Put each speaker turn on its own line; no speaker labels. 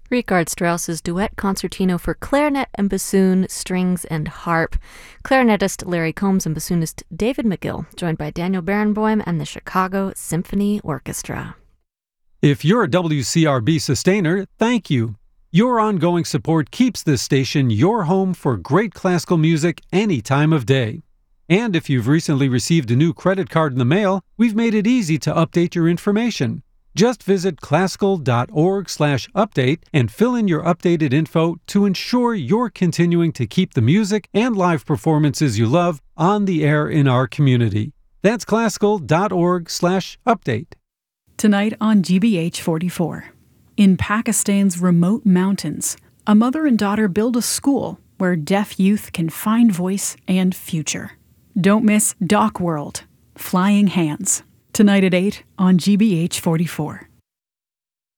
Richard Strauss's Duet Concertino for clarinet and bassoon, strings and harp. Clarinetist Larry Combs and bassoonist David McGill, joined by Daniel Barenboim and the Chicago Symphony Orchestra.
If you're a WCRB sustainer, thank you. Your ongoing support keeps this station your home for great classical music any time of day. And if you've recently received a new credit card in the mail, we've made it easy to update your information. Just visit classical.org/update and fill in your updated info to ensure you're continuing to keep the music and live performances you love on the air in our community. That's classical.org/update.
Tonight on GBH 44. In Pakistan's remote mountains, a mother and daughter build a school where deaf youth can find voice and future. Don't miss Doc World, Flying Hands. Tonight at 8 on GBH 44.